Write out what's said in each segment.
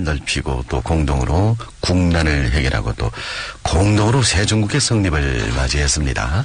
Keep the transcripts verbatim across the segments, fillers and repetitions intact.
넓히고 또 공동으로 국난을 해결하고 또 공동으로 새중국의 성립을 맞이했습니다.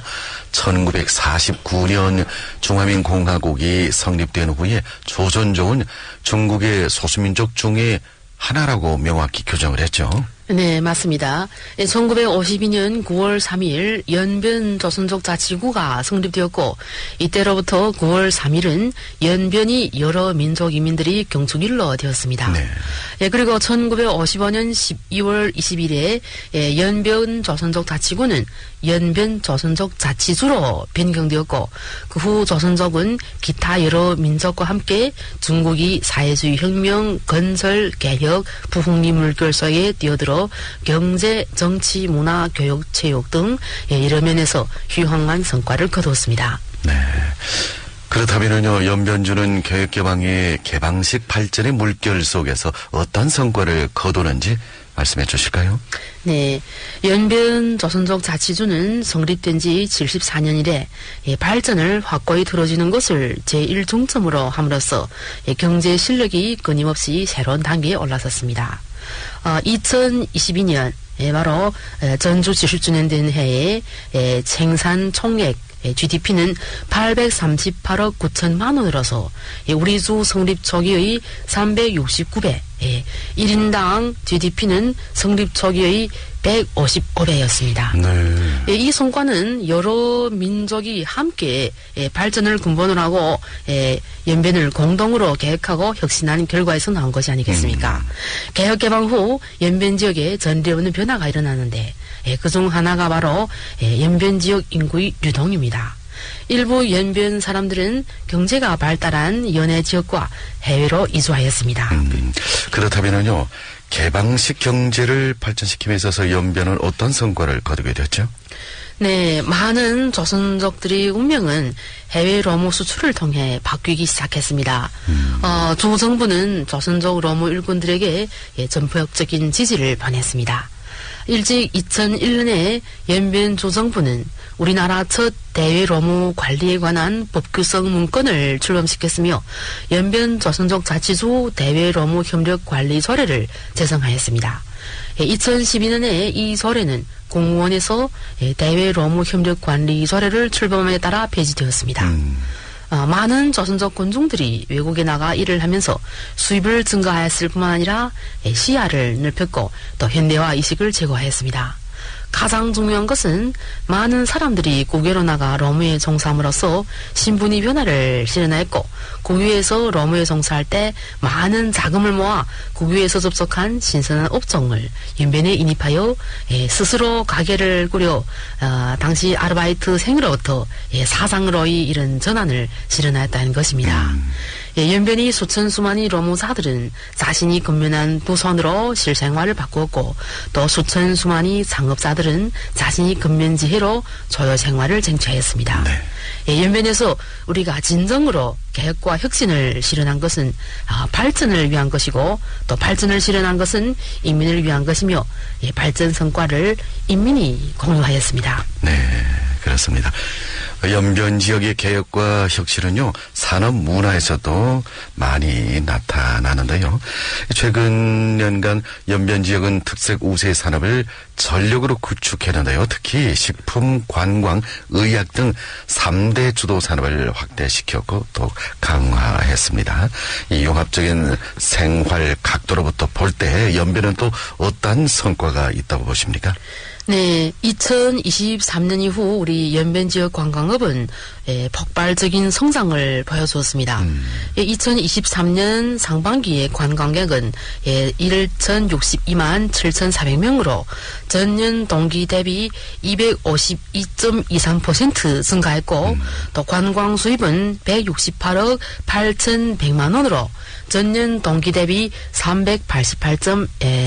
천구백사십구 년 중화민공화국이 성립된 후에 조선족은 중국의 소수민족 중에 하나라고 명확히 규정을 했죠. 네, 맞습니다. 천구백오십이 년 구월 삼일 연변 조선족 자치구가 성립되었고 이때로부터 구월 삼일은 연변이 여러 민족 이민들이 경축일로 되었습니다. 네. 예, 그리고 천구백오십오 년 십이월 이십일에 예, 연변 조선족 자치구는 연변 조선족 자치주로 변경되었고 그 후 조선족은 기타 여러 민족과 함께 중국이 사회주의 혁명, 건설, 개혁, 부흥리 물결서에 뛰어들어 경제, 정치, 문화, 교육, 체육 등 여러 면에서 휘황한 성과를 거두었습니다. 네. 그렇다면요, 연변주는 개혁개방의 개방식 발전의 물결 속에서 어떤 성과를 거두는지 말씀해 주실까요? 네. 연변 조선족 자치주는 성립된 지 칠십사 년 이래 발전을 확고히 들어주는 것을 제일 중점으로 함으로써 경제 실력이 끊임없이 새로운 단계에 올라섰습니다. 어, 이천이십이 년 바로 전주 칠십 주년 된 해에 생산 총액 지디피는 팔백삼십팔억 구천만 원으로서 우리 주 성립 초기의 삼백육십구 배, 일 인당 지디피는 성립 초기의 백오십오 배였습니다. 네. 이 성과는 여러 민족이 함께 발전을 근본으로 하고 연변을 공동으로 계획하고 혁신한 결과에서 나온 것이 아니겠습니까? 음. 개혁 개방 후 연변 지역에 전례 없는 변화가 일어나는데 그중 하나가 바로 연변 지역 인구의 유동입니다. 일부 연변 사람들은 경제가 발달한 연해 지역과 해외로 이주하였습니다. 음, 그렇다면요, 개방식 경제를 발전시킴에 있어서 연변은 어떤 성과를 거두게 됐죠? 네, 많은 조선족들의 운명은 해외 로무 수출을 통해 바뀌기 시작했습니다. 음. 어, 조 정부는 조선족 로무 일꾼들에게 예, 전폭적인 지지를 보냈습니다. 일찍 이천일 년에 연변 조정부는 우리나라 첫 대외 로무 관리에 관한 법규성 문건을 출범시켰으며 연변 조선족 자치주 대외 로무 협력 관리 조례를 제정하였습니다. 이천십이 년에 이 조례는 공무원에서 대외 로무 협력 관리 조례를 출범함에 따라 폐지되었습니다. 음. 어, 많은 조선족 군중들이 외국에 나가 일을 하면서 수입을 증가하였을 뿐만 아니라 시야를 넓혔고 또 현대화 의식을 제고하였습니다. 가장 중요한 것은 많은 사람들이 국외로 나가 로무에 종사함으로써 신분의 변화를 실현하였고 국외에서 로무에 종사할 때 많은 자금을 모아 국외에서 접속한 신선한 업종을 연변에 인입하여 예, 스스로 가게를 꾸려 어, 당시 아르바이트생으로부터 예, 사상으로의 이런 전환을 실현하였다는 것입니다. 음. 예, 연변이 수천 수만의 로무사들은 자신이 근면한 부선으로 실생활을 바꾸었고 또 수천 수만의 상업자들은 자신이 근면지혜로 조효생활을 쟁취하였습니다. 네. 예, 연변에서 우리가 진정으로 개혁과 혁신을 실현한 것은 아, 발전을 위한 것이고 또 발전을 실현한 것은 인민을 위한 것이며 예, 발전 성과를 인민이 공유하였습니다. 네, 그렇습니다. 연변 지역의 개혁과 혁신은요, 산업 문화에서도 많이 나타나는데요. 최근 년간 연변 지역은 특색 우세 산업을 전력으로 구축했는데요. 특히 식품, 관광, 의학 등 삼 대 주도 산업을 확대시켰고 또 강화했습니다. 이 용합적인 생활 각도로부터 볼 때 연변은 또 어떤 성과가 있다고 보십니까? 네, 이천이십삼 년 이후 우리 연변 지역 관광업은 예, 폭발적인 성장을 보여주었습니다. 음. 예, 이천이십삼 년 상반기에 관광객은 예, 천육십이만 칠천사백 명으로 전년 동기 대비 이백오십이 점 이삼 퍼센트 증가했고 음. 또 관광 수입은 백육십팔억 팔천백만 원으로 전년 동기 대비 삼백팔십팔 점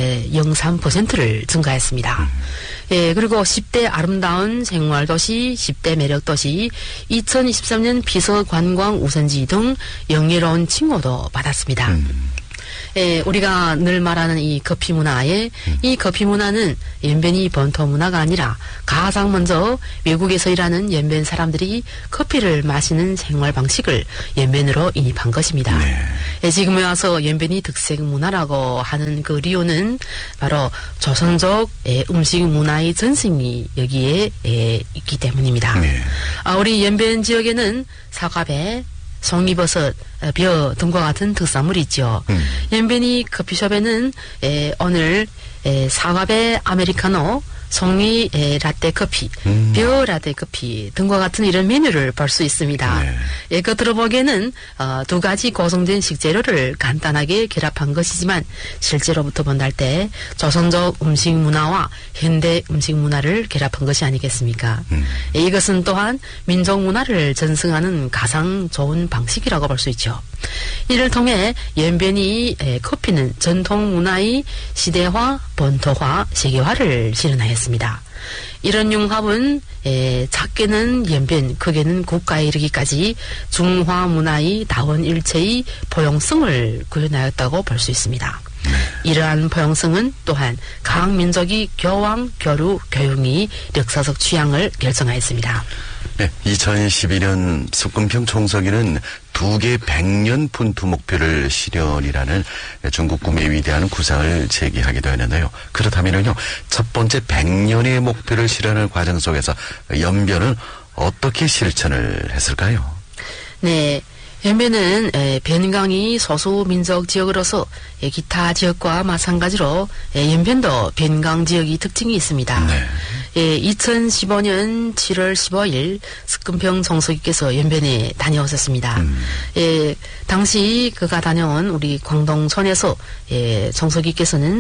영삼 퍼센트를 증가했습니다. 음. 예, 그리고 십 대 아름다운 생활도시, 십 대 매력도시, 이천이십삼 년 비서관광 우선지 등 영예로운 칭호도 받았습니다. 음. 예, 우리가 늘 말하는 이 커피 문화에 음. 이 커피 문화는 연변이 번터 문화가 아니라 가장 먼저 외국에서 일하는 연변 사람들이 커피를 마시는 생활 방식을 연변으로 인입한 것입니다. 네. 예, 지금에 와서 연변이 특색 문화라고 하는 그 리오는 바로 조선족 예, 음식 문화의 전승이 여기에 예, 있기 때문입니다. 네. 아, 우리 연변 지역에는 사과배, 송이버섯, 벼 등과 같은 특산물이 있죠. 음. 연변이 커피숍에는 에, 오늘 에, 사과배 아메리카노, 송이 에, 라떼 커피, 음. 벼 라떼 커피 등과 같은 이런 메뉴를 볼 수 있습니다. 네. 예, 겉으로 보기에는 어, 두 가지 고성된 식재료를 간단하게 결합한 것이지만 실제로부터 본달 때 조선족 음식 문화와 현대 음식 문화를 결합한 것이 아니겠습니까? 음. 예, 이것은 또한 민족 문화를 전승하는 가장 좋은 방식이라고 볼 수 있죠. 이를 통해 연변이 에, 커피는 전통 문화의 시대화, 본토화, 세계화를 실현하였습니다. 이런 융합은 에, 작게는 연변, 크게는 국가에 이르기까지 중화 문화의 다원일체의 포용성을 구현하였다고 볼 수 있습니다. 이러한 포용성은 또한 각 민족이 교황, 교류, 교육이 역사적 취향을 결정하였습니다. 네, 이천십이 년 숙금평 총서기는 두 개 백년 분투 목표를 실현이라는 중국 꿈의 위대한 구상을 제기하기도 했는데요. 그렇다면요, 첫 번째 백년의 목표를 실현하는 과정 속에서 연변은 어떻게 실천을 했을까요? 네. 연변은 변강이 소수민족 지역으로서 기타 지역과 마찬가지로 연변도 변강 지역이 특징이 있습니다. 네. 예, 이천십오 년 칠월 십오일 숙금평 총서기께서 연변에 다녀오셨습니다. 음. 예, 당시 그가 다녀온 우리 광동촌에서 예, 총서기께서는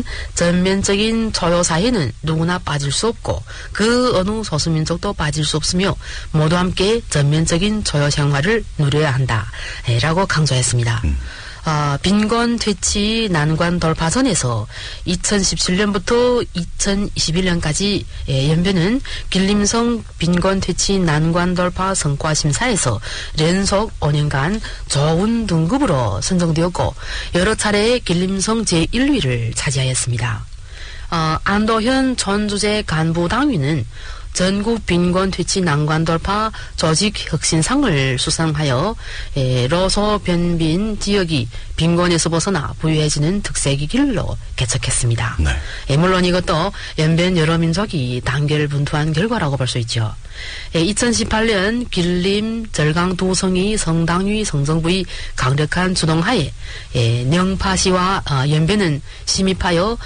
전면적인 조효사회는 누구나 빠질 수 없고 그 어느 소수민족도 빠질 수 없으며 모두 함께 전면적인 조효 생활을 누려야 한다. 예, 라고 강조했습니다. 음. 아, 빈곤 퇴치 난관 돌파선에서 이천십칠 년부터 이천이십일 년까지 예, 연변은 길림성 빈곤 퇴치 난관 돌파 성과 심사에서 연속 오 년간 좋은 등급으로 선정되었고 여러 차례 길림성 제일 위를 차지하였습니다. 어, 안도현 전주제 간부 당위는 전국 빈곤 퇴치 난관 돌파 조직 혁신상을 수상하여 에, 로소 변빈 지역이 빈곤에서 벗어나 부유해지는 특색의 길로 개척했습니다. 네. 에, 물론 이것도 연변 여러 민족이 단결 분투한 결과라고 볼 수 있죠. 에, 이천십팔 년 길림 절강 두 성이 성당위 성정부의 강력한 주동하에 에, 영파시와 어, 연변은 심입하여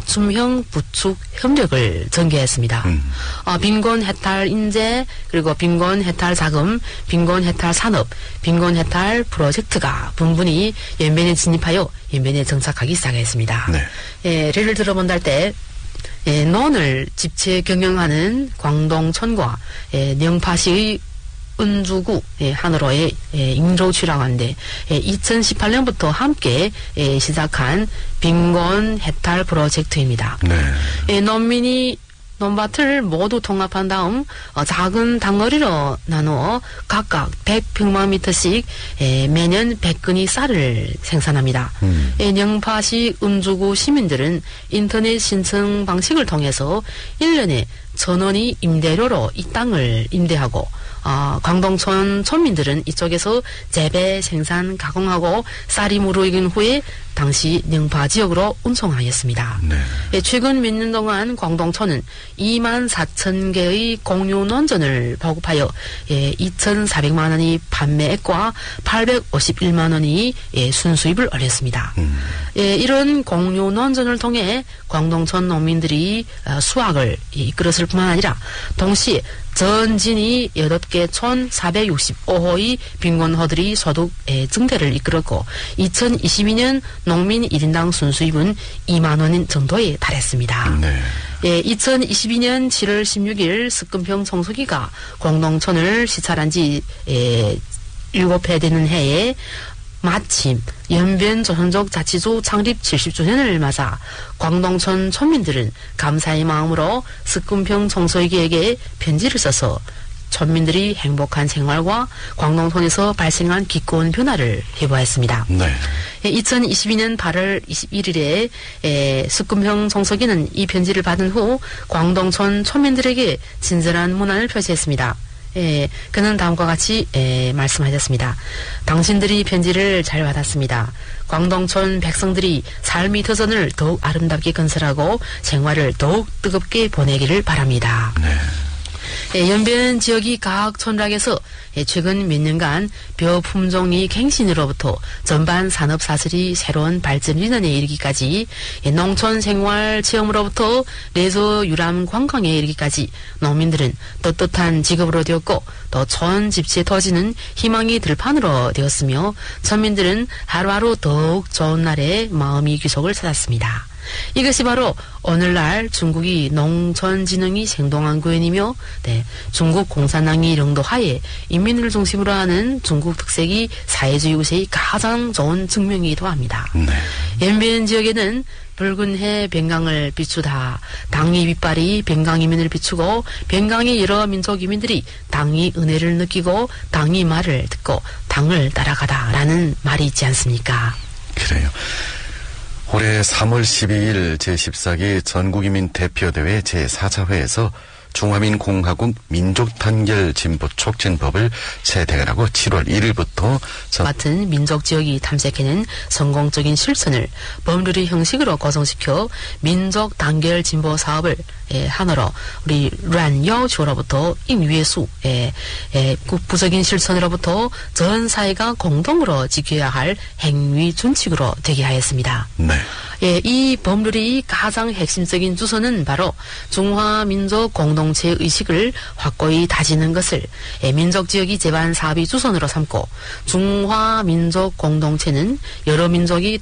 맞춤형 부축 협력을 전개했습니다. 음. 어, 빈곤 해탈 인재, 그리고 빈곤 해탈 자금, 빈곤 해탈 산업, 빈곤 해탈 프로젝트가 분분히 연변에 진입하여 연변에 정착하기 시작했습니다. 네. 예, 예를 들어본다 할 때 예, 논을 집체 경영하는 광동촌과 예, 영파시의 은주구 예, 한으로의 예, 인조취라고 하는데 예, 이천십팔 년부터 함께 예, 시작한 빈곤 해탈 프로젝트입니다. 네. 예, 농민이 논밭을 모두 통합한 다음 어, 작은 덩어리로 나누어 각각 백 평방미터씩 에, 매년 백 근의 쌀을 생산합니다. 음. 에, 영파시 은주구 시민들은 인터넷 신청 방식을 통해서 일 년에 천 원이 임대료로 이 땅을 임대하고 어, 광동촌 촌민들은 이쪽에서 재배, 생산, 가공하고 쌀이 무르익은 후에 당시 영파 지역으로 운송하였습니다. 네. 예, 최근 몇 년 동안 광동촌은 이만 사천 개의 공유 논전을 보급하여 예, 이천사백만 원이 판매액과 팔백오십일만 원이 예, 순수입을 올렸습니다. 음. 예, 이런 공유 논전을 통해 광동촌 농민들이 어, 수확을 이끌었을 뿐만 아니라 동시에 전진이 여덟 개 촌 사백육십오 호의 빈곤호들이 소득 증대를 이끌었고 이천이십이 년 농민 일 인당 순수입은 이만 원 정도에 달했습니다. 네. 예, 이천이십이 년 칠월 십육일 숙금평 총서기가 광동촌을 시찰한 지 예, 일곱 회 되는 해에 마침 연변 조선족 자치구 창립 칠십 주년을 맞아 광동촌 촌민들은 감사의 마음으로 숙금평 총서기에게 편지를 써서 천민들이 행복한 생활과 광농촌에서 발생한 기꺼운 변화를 해보았습니다. 네. 이천이십이 년 팔월 이십일일에 숙금형 송석이는 이 편지를 받은 후 광동촌村민들에게 친절한 문안을 표시했습니다. 예, 그는 다음과 같이 예, 말씀하셨습니다. 당신들이 편지를 잘 받았습니다. 광동촌 백성들이 삶의 터전을 더욱 아름답게 건설하고 생활을 더욱 뜨겁게 보내기를 바랍니다. 네. 예, 연변 지역이 각 촌락에서 예, 최근 몇 년간 벼 품종이 갱신으로부터 전반 산업 사슬이 새로운 발전 민원에 이르기까지 예, 농촌 생활 체험으로부터 내소 유람 관광에 이르기까지 농민들은 떳떳한 직업으로 되었고 또 촌 집지의 터지는 희망의 들판으로 되었으며 천민들은 하루하루 더욱 좋은 날에 마음의 귀속을 찾았습니다. 이것이 바로 오늘날 중국이 농촌진흥이 생동한 구현이며 네, 중국 공산당이 령도하에 인민을 중심으로 하는 중국 특색이 사회주의 우세의 가장 좋은 증명이기도 합니다. 네. 연변 지역에는 붉은 해 변강을 비추다 당의 빛발이 변강 이민을 비추고 변강의 여러 민족 이민들이 당의 은혜를 느끼고 당의 말을 듣고 당을 따라가다라는 말이 있지 않습니까? 그래요. 올해 삼월 십이일 제십사 기 전국인민 대표대회 제사 차 회에서 중화민공화국 민족단결 진보 촉진법을 채택을 칠월 일일부터 전... 같은 민족 지역이 탐색해낸 성공적인 실천을 법률의 형식으로 구성시켜 민족 단결 진보 사업을 예, 하나로 우리 란여쇼로부터 임위수 예, 예, 국부적인 실천으로부터 전 사회가 공동으로 지켜야 할 행위 준칙으로 되게 하였습니다. 네. 예, 이 법률의 가장 핵심적인 주소는 바로 중화민족 공동체 의식을 확고히 다지는 것을 예, 민족지역이 제반 사업의 주선으로 삼고 중화민족 공동체는 여러 민족이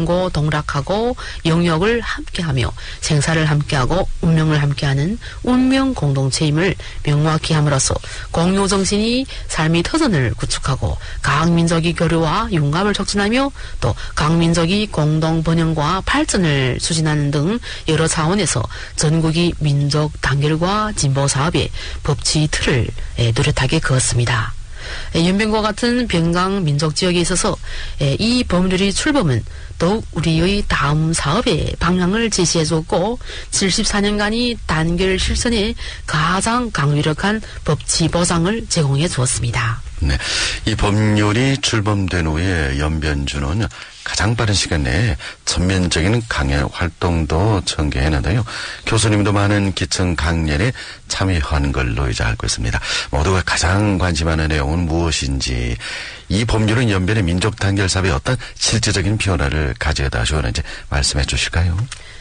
동고동락하고 영역을 함께하며 생사를 함께하고 운명을 함께하는 운명공동체임을 명확히 함으로써 공유정신이 삶의 터전을 구축하고 각 민족의 교류와 융합을 촉진하며 또 각 민족이 공동번영과 발전을 추진하는 등 여러 차원에서 전국의 민족 단결과 진보 사업의 법치 틀을 뚜렷하게 그었습니다. 연변과 같은 변강 민족 지역에 있어서 이 법률의 출범은 더욱 우리의 다음 사업의 방향을 제시해 줬고 칠십사 년간의 단결 실천에 가장 강력한 법치 보장을 제공해 주었습니다. 네, 이 법률이 출범된 후에 연변주는 가장 빠른 시간 내에 전면적인 강연 활동도 전개했는데요. 교수님도 많은 기청 강연에 참여한 걸로 이제 알고 있습니다. 모두가 가장 관심하는 내용은 무엇인지, 이 법률은 연변의 민족 단결 사업에 어떤 실제적인 변화를 가져다 주었는지 말씀해 주실까요?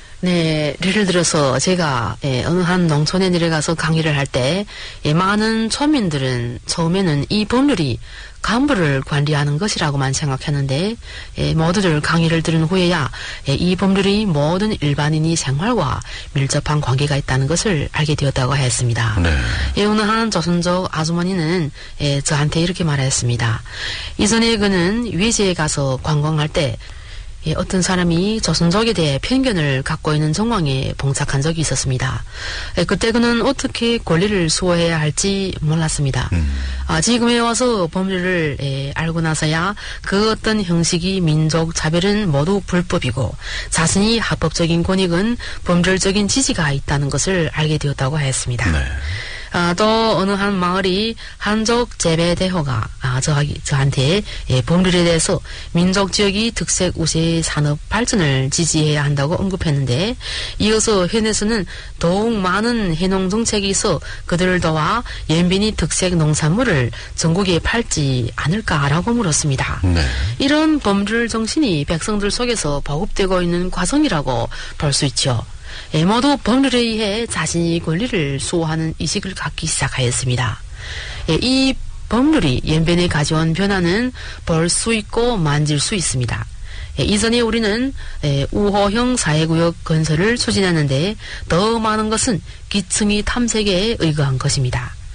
네, 예를 들어서 제가 예, 어느 한 농촌에 내려가서 강의를 할 때 예, 많은村민들은 처음에는 이 법률이 간부를 관리하는 것이라고만 생각했는데 예, 모두들 강의를 들은 후에야 예, 이 법률이 모든 일반인이 생활과 밀접한 관계가 있다는 것을 알게 되었다고 했습니다. 네. 예, 어느 한 조선족 아주머니는 예, 저한테 이렇게 말했습니다. 이전에 그는 외지에 가서 관광할 때 예, 어떤 사람이 조선족에 대해 편견을 갖고 있는 정황에 봉착한 적이 있었습니다. 예, 그때 그는 어떻게 권리를 수호해야 할지 몰랐습니다. 음. 아, 지금에 와서 법률을 예, 알고 나서야 그 어떤 형식이 민족 차별은 모두 불법이고 자신이 합법적인 권익은 법률적인 지지가 있다는 것을 알게 되었다고 했습니다. 네. 아, 또 어느 한 마을이 한족 재배대회가 아, 저, 저한테 예, 법률에 대해서 민족 지역이 특색 우세 산업 발전을 지지해야 한다고 언급했는데 이어서 현에서는 더욱 많은 해농 정책이 있어 그들을 도와 연변이 특색 농산물을 전국에 팔지 않을까라고 물었습니다. 네. 이런 법률 정신이 백성들 속에서 보급되고 있는 과정이라고 볼 수 있죠. 예, 모두 법률에 의해 자신의 권리를 수호하는 의식을 갖기 시작하였습니다. 예, 이 법률이 연변에 가져온 변화는 볼 수 있고 만질 수 있습니다. 예, 이전에 우리는 예, 우호형 사회구역 건설을 추진하는데 더 많은 것은 기층의 탐색에 의거한 것입니다.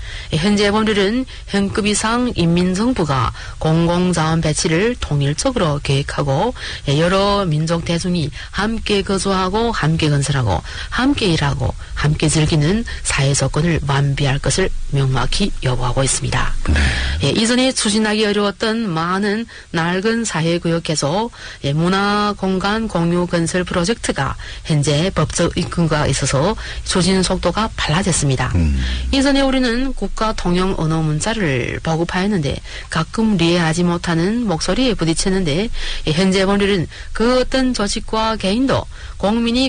예, 현재 법률은 현급 이상 인민정부가 공공자원 배치를 통일적으로 계획하고 예, 여러 민족 대중이 함께 거주하고 함께 건설하고 함께 일하고 함께 즐기는 사회 조건을 완비할 것을 명확히 요구하고 있습니다. 네. 예, 이전에 추진하기 어려웠던 많은 낡은 사회구역 개소, 예, 문화공간 공유 건설 프로젝트가 현재 법적 입건과 있어서 추진 속도가 빨라졌습니다. 음. 이전에 우리는 국가 통용 언어 문자를 보급하였는데 가끔 이해하지 못하는 목소리에 부딪혔는데 예, 현재 법률은 그 어떤 조직과 개인도 국민이